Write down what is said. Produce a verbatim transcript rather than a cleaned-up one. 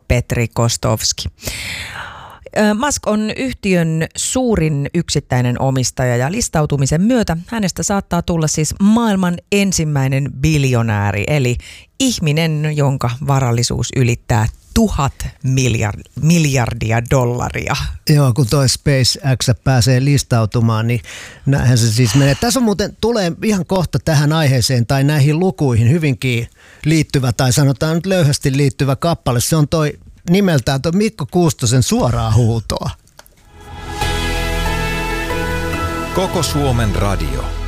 Petri Kostovski. Musk on yhtiön suurin yksittäinen omistaja ja listautumisen myötä hänestä saattaa tulla siis maailman ensimmäinen biljonääri, eli ihminen, jonka varallisuus ylittää tuhat miljard, miljardia dollaria. Joo, kun toi SpaceX pääsee listautumaan, niin näinhän se siis menee. Tässä on muuten, tulee ihan kohta tähän aiheeseen tai näihin lukuihin hyvinkin liittyvä, tai sanotaan nyt löyhästi liittyvä kappale. Se on toi nimeltään toi Mikko Kuustosen Suoraa huutoa. Koko Suomen radio.